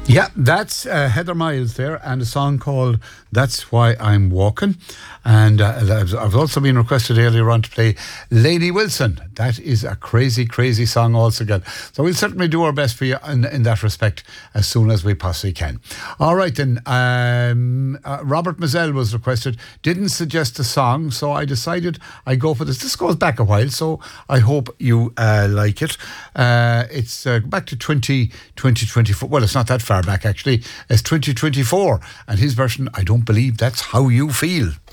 Yeah, that's Heather Miles there, and a song called That's Why I'm Walking. And I've also been requested earlier on to play Lady Wilson. That is a crazy, crazy song altogether. So we'll certainly do our best for you in that respect as soon as we possibly can. All right, then. Robert Mazel was requested. Didn't suggest a song, so I decided I'd go for this. This goes back a while, so I hope you like it. It's back to 2024. Well, it's not that far back, actually. It's 2024. And his version, I Don't Believe That's How You Feel.